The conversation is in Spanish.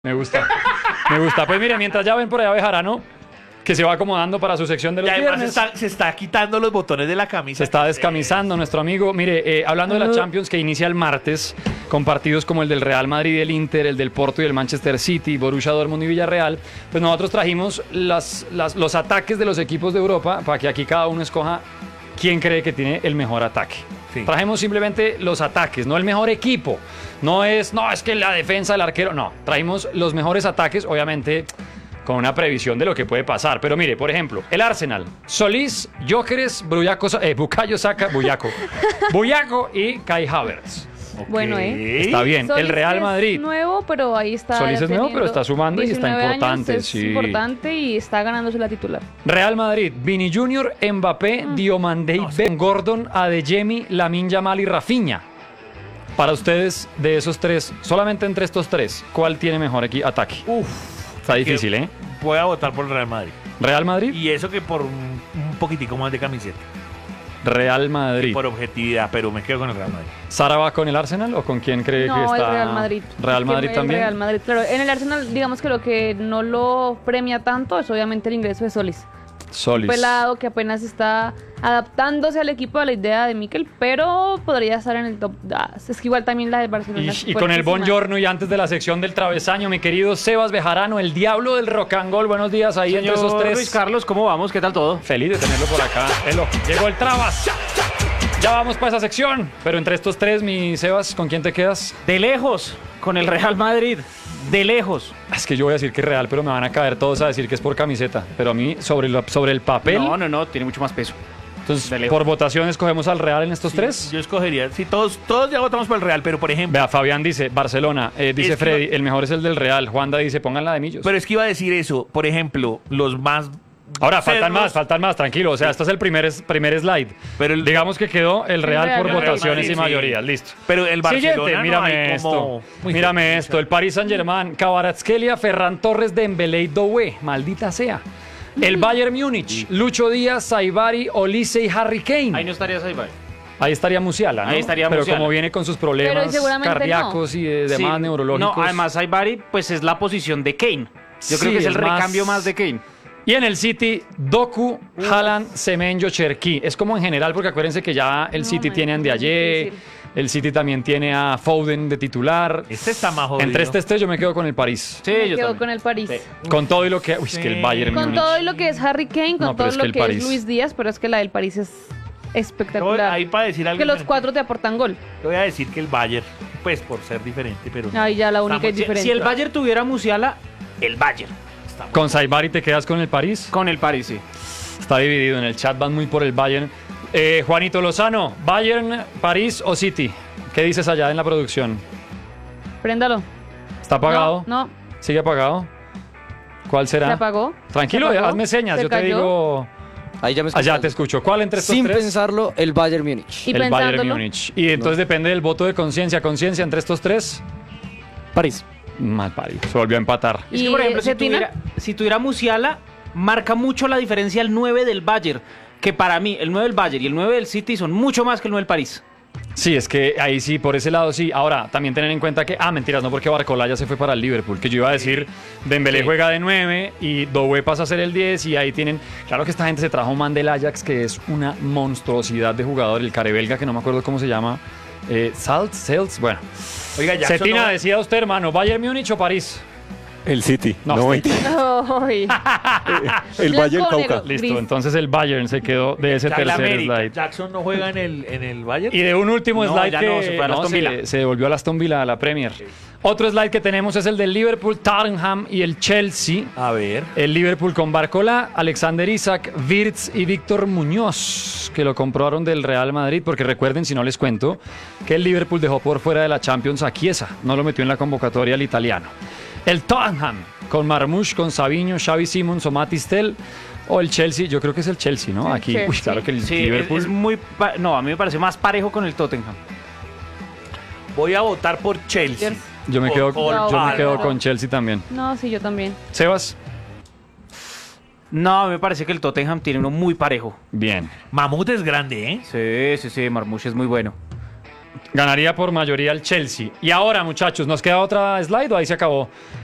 Me gusta. Me gusta. Pues mire, mientras ya ven por allá Bejarano, que se va acomodando para su sección de Y los además viernes. se está quitando los botones de la camisa. Se está descamisando nuestro amigo. Mire, hablando de la Champions que inicia el martes, con partidos como el del Real Madrid y el Inter, el del Porto y el Manchester City, Borussia Dortmund y Villarreal, pues nosotros trajimos los ataques de los equipos de Europa para que aquí cada uno escoja quién cree que tiene el mejor ataque. Sí. Trajimos simplemente los ataques, no el mejor equipo. No es que la defensa del arquero, no. Trajimos los mejores ataques, obviamente con una previsión de lo que puede pasar. Pero mire, por ejemplo, el Arsenal, Solís, Gyökeres, Bukayo Saka, Buyaco y Kai Havertz. Bueno, Está bien. Solís El Real es Madrid. nuevo, pero ahí está. Solís es nuevo, teniendo pero está sumando y está 19 importante, años, es sí. importante y está ganándose la titular. Real Madrid, Vini Junior, Mbappé, Diomandé, Ben Gordon, Adeyemi, Lamine Yamal y Rafinha. Para ustedes, de esos tres, solamente entre estos tres, ¿cuál tiene mejor ataque? Está difícil, ¿eh? Voy a votar por el Real Madrid. Real Madrid, Y eso que por un poquitico más de camiseta. Real Madrid. Por objetividad, pero me quedo con el Real Madrid. ¿Sara va con el Arsenal o con quién cree que No, está? el Real Madrid. Real Madrid El también. Real Madrid, claro. En el Arsenal, digamos que lo que no lo premia tanto es obviamente el ingreso de Solís. Solís. Un pelado que apenas está adaptándose al equipo, a la idea de Mikel, pero podría estar en el top. Es que igual también la del Barcelona. es Y con el fuertísima. buongiorno y antes de la sección del travesaño, mi querido Sebas Bejarano, el diablo del rock and roll. Buenos días ahí entre esos tres. Luis Carlos, ¿cómo vamos? ¿Qué tal todo? Feliz de tenerlo por acá. Llegó el Trabas. Ya vamos para esa sección. Pero entre estos tres, mi Sebas, ¿con quién te quedas? De lejos, con el Real Madrid. De lejos. Es que yo voy a decir que es real, pero me van a caer todos a decir que es por camiseta. Pero a mí, sobre el papel. No, tiene mucho más peso. Entonces, de lejos. por votación, escogemos al Real en estos tres. Yo escogería. Si todos ya votamos por el Real, pero por ejemplo. Vea, Fabián dice Barcelona. Dice Es que Freddy, el mejor es el del Real. Juanda dice, pónganla de Millos. Pero es que iba a decir eso. Por ejemplo, los más. Ahora, faltan cerros- más, tranquilo. O sea, esto es el primer slide. Pero el- Digamos que quedó el Real Real, por el Real votaciones Madrid, y sí. mayorías. Listo. Pero el Barcelona. Siguiente, no mírame hay esto. como- Uy, Mírame qué esto. El Paris Saint-Germain, Kvaratskhelia, Ferran Torres, Dembélé y Doué. Maldita sea. El Bayern Múnich, Lucho Díaz, Saibari, Olise y Harry Kane. Ahí no estaría Saibay. Ahí estaría Musiala, ¿no? Ahí estaría Pero Musiala. como viene con sus Pero problemas seguramente cardíacos y demás neurológicos. No, además Saibari, pues es la posición de Kane. Yo Sí, creo que es el es más- recambio más de Kane. Y en el City, Doku, Haaland, Semenyo, Cherki. Es como en general, porque acuérdense que ya el No, City man, tiene a es muy Ndiaye, difícil. el City también tiene a Foden de titular. Este está más jodido. Entre este yo me quedo con el París. Sí, Me yo quedo también. con el París. Sí. Con todo y lo que... Uy, es que el Bayern Con Múnich. todo y lo que es Harry Kane, con No, pero todo es que lo el que París. es Luis Díaz, pero es que la del París es espectacular. Ahí para decir algo. que los diferente. cuatro te aportan gol. Yo voy a decir que el Bayern, pues por ser diferente, pero. Ahí ya la única Estamos- es diferente. Si el Bayern tuviera Musiala, el Bayern. Con Saibari te quedas con el París. Con el París, sí. Está dividido en el chat, van muy por el Bayern. Juanito Lozano, Bayern, París o City. ¿Qué dices allá en la producción? Préndalo. ¿Está apagado? No, ¿Sigue apagado? ¿Cuál será? se apagó. Tranquilo, Se apagó, hazme señas, se yo te cayó. digo... Ahí ya me escuchas. Allá te escucho. ¿Cuál entre estos Sin tres? pensarlo, el Bayern Múnich. Y El Bayern pensándolo. Múnich. Y entonces depende del voto de conciencia. ¿Conciencia entre estos tres? París. Mal parido. Se volvió a empatar. Es que, por ejemplo, Cetina? si tuviera Musiala, marca mucho la diferencia el 9 del Bayern. Que para mí, el 9 del Bayern y el 9 del City son mucho más que el 9 del París. Sí, es que ahí sí, por ese lado sí. Ahora, también tener en cuenta que... mentiras, no, porque Barcola ya se fue para el Liverpool. Que yo iba a decir, Dembélé Sí. juega de 9 y Doué pasa a ser el 10 y ahí tienen... Claro que esta gente se trajo un man del Ajax que es una monstruosidad de jugador. El carebelga, que no me acuerdo cómo se llama. Sales, bueno. Oiga, Jackson Cetina, no- decía usted, hermano, ¿Bayern Múnich o París? El City. No, No, usted. Ay. el Bayern Blanco, Cauca. negro. Listo, Gris. entonces el Bayern se quedó de ese Ya la tercer América. slide. Jackson no juega en el Bayern. Y de un último No, slide ya que no, se fue al Aston Villa. se devolvió al Aston Villa a la Premier. Otro slide que tenemos es el del Liverpool, Tottenham y el Chelsea. A ver. El Liverpool con Barcola, Alexander Isak, Wirtz y Víctor Muñoz, que lo compraron del Real Madrid, porque recuerden, si no les cuento, que el Liverpool dejó por fuera de la Champions a Chiesa, no lo metió en la convocatoria al italiano. El Tottenham con Marmoush, con Savinho, Xavi Simons o Matistel, o el Chelsea, yo creo que es el Chelsea, ¿no? El Aquí, uy, Chelsea. claro que el Sí, Liverpool... es muy... No, a mí me parece más parejo con el Tottenham. Voy a votar por Chelsea. Yo me Por- quedo, por yo me Palma. quedo con Chelsea también. No, sí, yo también. Sebas, No, a mí me parece que el Tottenham tiene uno muy parejo. bien. Mamut es grande, ¿eh? Sí, Marmoush es muy bueno. Ganaría por mayoría el Chelsea. Y ahora, muchachos, ¿nos queda otra slide o ahí se acabó?